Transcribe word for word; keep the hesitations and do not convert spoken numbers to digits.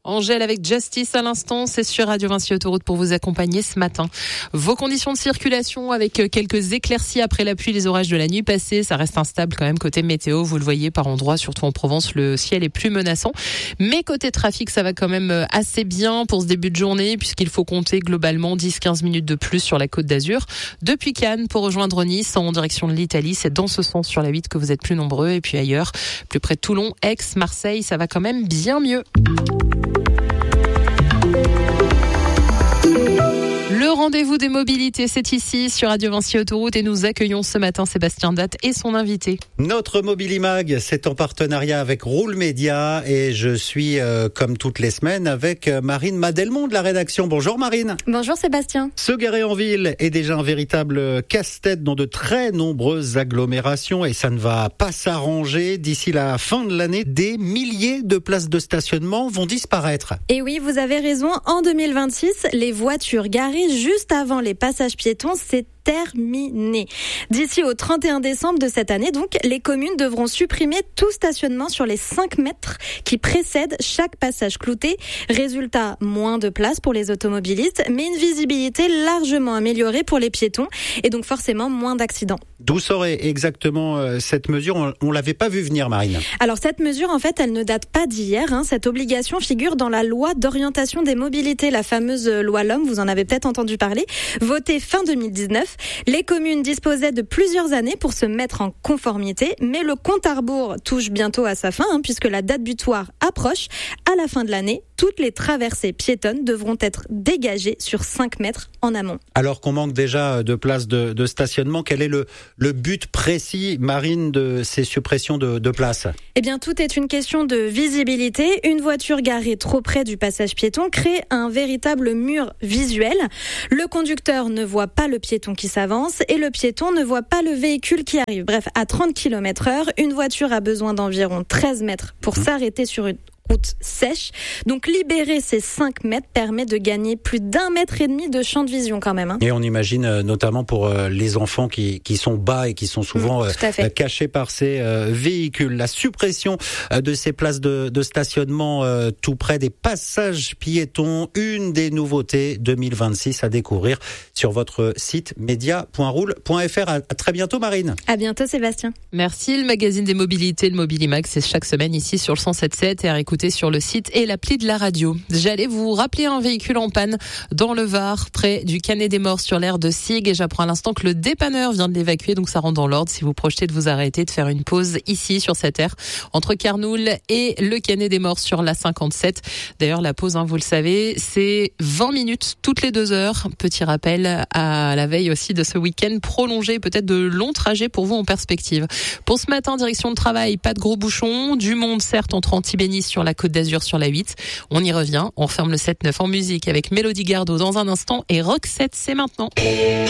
Angèle avec Justice à l'instant, c'est sur Radio Vinci Autoroute pour vous accompagner ce matin. Vos conditions de circulation avec quelques éclaircies après la pluie, les orages de la nuit passée, ça reste instable quand même côté météo, vous le voyez par endroits, surtout en Provence, le ciel est plus menaçant. Mais côté trafic, ça va quand même assez bien pour ce début de journée puisqu'il faut compter globalement dix à quinze minutes de plus sur la Côte d'Azur. Depuis Cannes pour rejoindre Nice en direction de l'Italie, c'est dans ce sens sur la huit que vous êtes plus nombreux et puis ailleurs, plus près de Toulon, Aix, Marseille, ça va quand même bien mieux. Le rendez-vous des mobilités, c'est ici sur Radio Vinci Autoroute et nous accueillons ce matin Sébastien Datte et son invité. Notre Mobilimag, c'est en partenariat avec Roule Média et je suis euh, comme toutes les semaines avec Marine Madelmont de la rédaction. Bonjour Marine. Bonjour Sébastien. Se garer en ville est déjà un véritable casse-tête dans de très nombreuses agglomérations et ça ne va pas s'arranger. D'ici la fin de l'année, des milliers de places de stationnement vont disparaître. Et oui, vous avez raison, en deux mille vingt-six, les voitures garées juste avant les passages piétons, c'est terminé. D'ici au trente et un décembre de cette année, donc, les communes devront supprimer tout stationnement sur les cinq mètres qui précèdent chaque passage clouté. Résultat, moins de place pour les automobilistes, mais une visibilité largement améliorée pour les piétons et donc forcément moins d'accidents. D'où serait exactement euh, cette mesure ? On, on l'avait pas vu venir, Marine. Alors cette mesure, en fait, elle ne date pas d'hier. Hein. Cette obligation figure dans la loi d'orientation des mobilités, la fameuse loi LOM, vous en avez peut-être entendu parler, votée fin deux mille dix-neuf. Les communes disposaient de plusieurs années pour se mettre en conformité, mais le compte à rebours touche bientôt à sa fin, hein, puisque la date butoir approche. À la fin de l'année, toutes les traversées piétonnes devront être dégagées sur cinq mètres en amont. Alors qu'on manque déjà de places de, de stationnement, quel est le, le but précis, Marine, de ces suppressions de, de places ? Eh bien, tout est une question de visibilité. Une voiture garée trop près du passage piéton crée un véritable mur visuel. Le conducteur ne voit pas le piéton qui s'avance et le piéton ne voit pas le véhicule qui arrive. Bref, à trente kilomètres heure, une voiture a besoin d'environ treize mètres pour mmh. s'arrêter sur une route sèche. Donc libérer ces cinq mètres permet de gagner plus d'un mètre et demi de champ de vision quand même. Hein. Et on imagine euh, notamment pour euh, les enfants qui, qui sont bas et qui sont souvent mmh, euh, cachés par ces euh, véhicules. La suppression euh, de ces places de, de stationnement euh, tout près des passages piétons, une des nouveautés deux mille vingt-six à découvrir sur votre site média point roule point f r. À, à très bientôt Marine. À bientôt Sébastien. Merci. Le magazine des mobilités, le Mobilimag, c'est chaque semaine ici sur le cent sept sept et à écouter sur le site et l'appli de la radio. J'allais vous rappeler un véhicule en panne dans le Var, près du Canet des Morts sur l'aire de Sig et j'apprends à l'instant que le dépanneur vient de l'évacuer, donc ça rentre dans l'ordre si vous projetez de vous arrêter, de faire une pause ici sur cette aire entre Carnoul et le Canet des Morts sur la cinquante-sept. D'ailleurs, la pause, hein, vous le savez, c'est vingt minutes toutes les deux heures. Petit rappel à la veille aussi de ce week-end prolongé, peut-être de longs trajets pour vous en perspective. Pour ce matin, direction de travail, pas de gros bouchons, du monde certes entre Antibes et Nice sur la Côte d'Azur sur la huit. On y revient, on ferme le sept neuf en musique avec Mélodie Gardot dans un instant et Roxette, c'est maintenant.